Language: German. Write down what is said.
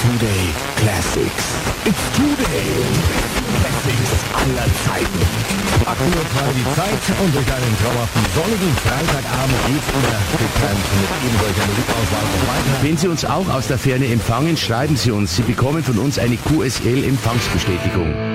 Today Classics. It's Today. Classics aller Zeiten. 8:03 die Zeit und durch einen traumhaften sonnigen Freitagabend geht's wieder bekannt mit eben solcher Musikauswahl noch weiter. Wenn Sie uns auch aus der Ferne empfangen, schreiben Sie uns. Sie bekommen von uns eine QSL-Empfangsbestätigung.